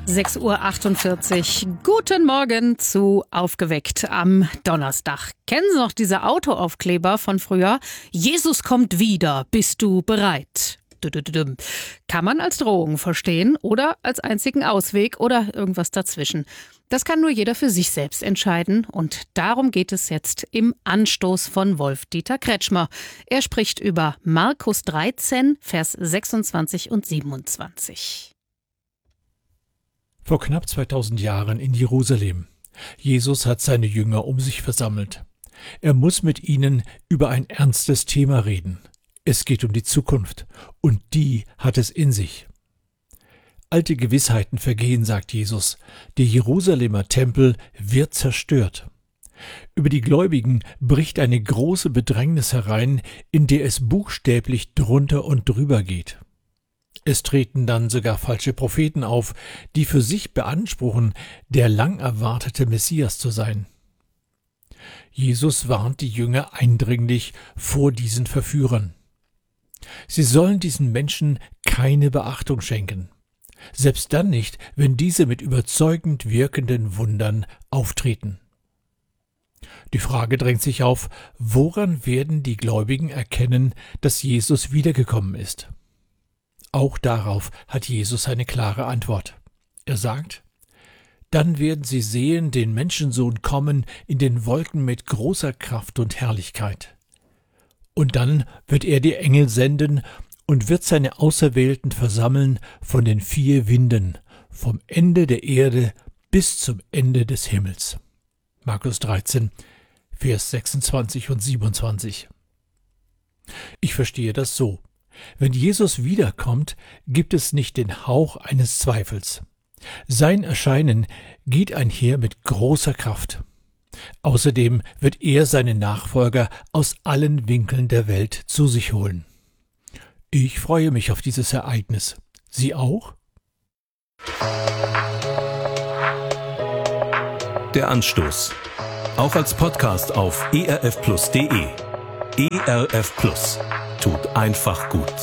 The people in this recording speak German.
6:48 Uhr. Guten Morgen zu Aufgeweckt am Donnerstag. Kennen Sie noch diese Autoaufkleber von früher? Jesus kommt wieder, bist du bereit? Kann man als Drohung verstehen oder als einzigen Ausweg oder irgendwas dazwischen. Das kann nur jeder für sich selbst entscheiden und darum geht es jetzt im Anstoß von Wolf-Dieter Kretschmer. Er spricht über Markus 13, Vers 26 und 27. Vor knapp 2000 Jahren in Jerusalem. Jesus hat seine Jünger um sich versammelt. Er muss mit ihnen über ein ernstes Thema reden. Es geht um die Zukunft und die hat es in sich. Alte Gewissheiten vergehen, sagt Jesus. Der Jerusalemer Tempel wird zerstört. Über die Gläubigen bricht eine große Bedrängnis herein, in der es buchstäblich drunter und drüber geht. Es treten dann sogar falsche Propheten auf, die für sich beanspruchen, der lang erwartete Messias zu sein. Jesus warnt die Jünger eindringlich vor diesen Verführern. Sie sollen diesen Menschen keine Beachtung schenken. Selbst dann nicht, wenn diese mit überzeugend wirkenden Wundern auftreten. Die Frage drängt sich auf, woran werden die Gläubigen erkennen, dass Jesus wiedergekommen ist? Auch darauf hat Jesus eine klare Antwort. Er sagt: Dann werden sie sehen den Menschensohn kommen in den Wolken mit großer Kraft und Herrlichkeit. Und dann wird er die Engel senden und wird seine Auserwählten versammeln von den 4 Winden, vom Ende der Erde bis zum Ende des Himmels. Markus 13, Vers 26 und 27. Ich verstehe das so. Wenn Jesus wiederkommt, gibt es nicht den Hauch eines Zweifels. Sein Erscheinen geht einher mit großer Kraft. Außerdem wird er seine Nachfolger aus allen Winkeln der Welt zu sich holen. Ich freue mich auf dieses Ereignis. Sie auch? Der Anstoß. Auch als Podcast auf erfplus.de. ERF Plus. Tut einfach gut.